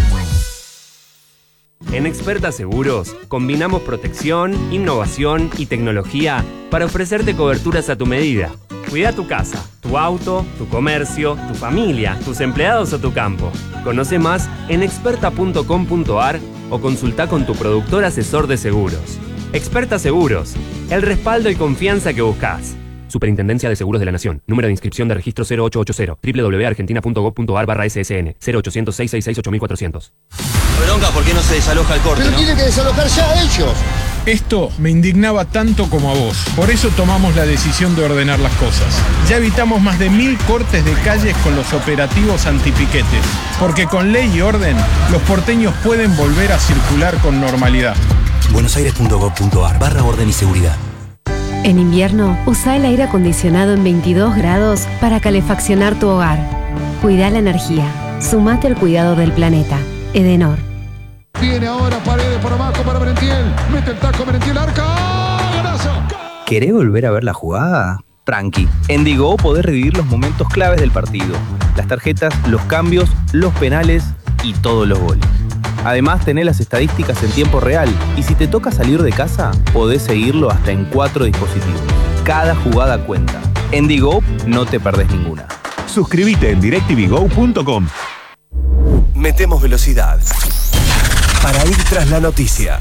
En Experta Seguros, combinamos protección, innovación y tecnología para ofrecerte coberturas a tu medida. Cuida tu casa, tu auto, tu comercio, tu familia, tus empleados o tu campo. Conoce más en experta.com.ar o consulta con tu productor asesor de seguros. Experta Seguros, el respaldo y confianza que buscas. Superintendencia de Seguros de la Nación. Número de inscripción de registro 0880. www.argentina.gov.ar/SSN. 0800-666-8400. Bronca, ¿por qué no se desaloja el corte? Pero tienen que desalojar ya ellos. Esto me indignaba tanto como a vos. Por eso tomamos la decisión de ordenar las cosas. Ya evitamos más de 1000 cortes de calles con los operativos antipiquetes. Porque con ley y orden, los porteños pueden volver a circular con normalidad. buenosaires.gov.ar/orden y seguridad. En invierno, usa el aire acondicionado en 22 grados para calefaccionar tu hogar. Cuida la energía. Sumate al cuidado del planeta. Edenor. Viene ahora Paredes por abajo para Merentiel. Mete el taco Merentiel, arca. ¡Golazo! ¿Querés volver a ver la jugada? Tranqui. En Digo podés revivir los momentos claves del partido. Las tarjetas, los cambios, los penales y todos los goles. Además, tenés las estadísticas en tiempo real y si te toca salir de casa, podés seguirlo hasta en 4 dispositivos. Cada jugada cuenta. En Digo no te perdés ninguna. Suscríbete en directvgo.com. Metemos velocidad para ir tras la noticia.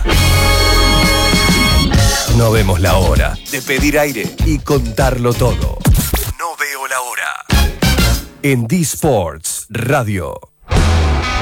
No vemos la hora de pedir aire y contarlo todo. No veo la hora. En D-Sports Radio.